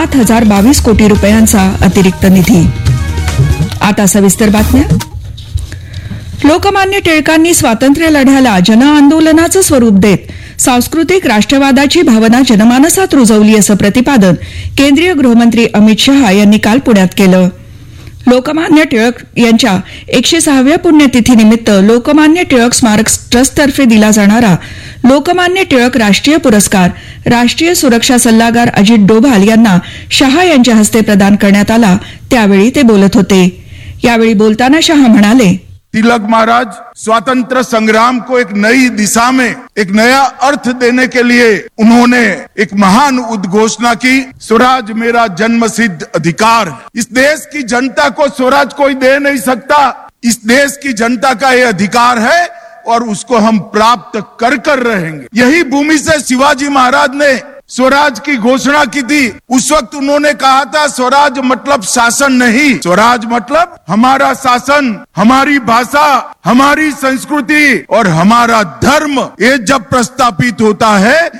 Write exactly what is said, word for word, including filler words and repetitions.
सात हजार बावीस कोटी रुपयांचा अतिरिक्त निधी. आता सविस्तर बातम्या. लोकमान्य टिळकांनी स्वातंत्र्य लढ्याला जनआंदोलनाचं स्वरूप देत सांस्कृतिक राष्ट्रवादाची भावना जनमानसात रुजवली असं प्रतिपादन केंद्रीय गृहमंत्री अमित शहा यांनी काल पुण्यात केलं. लोकमान्य टिळक यांच्या एकशे सहाव्या पुण्यतिथीनिमित्त लोकमान्य टिळक स्मारक ट्रस्टतर्फे दिला जाणारा लोकमान्य टिळक राष्ट्रीय पुरस्कार राष्ट्रीय सुरक्षा सल्लागार अजित डोभाल यांना शहा यांच्या हस्ते प्रदान करण्यात आला. त्यावेळी ते बोलत होते. यावेळी बोलताना शहा म्हणाले, तिलक महाराज स्वातंत्र संग्राम को एक नई दिशा में एक नया अर्थ देने के लिए उन्होंने एक महान उद्घोषणा की, स्वराज मेरा जन्मसिद्ध अधिकार. इस देश की जनता को स्वराज कोई दे नहीं सकता. इस देश की जनता का ये अधिकार है और उसको हम प्राप्त कर कर रहेंगे. यही भूमि से शिवाजी महाराज ने स्वराज की घोषणा की थी. उस वक्त उन्होंने कहा था स्वराज मतलब शासन नहीं, स्वराज मतलब हमारा शासन, हमारी भाषा, हमारी संस्कृति और हमारा धर्म. ये जब प्रस्थापित होता है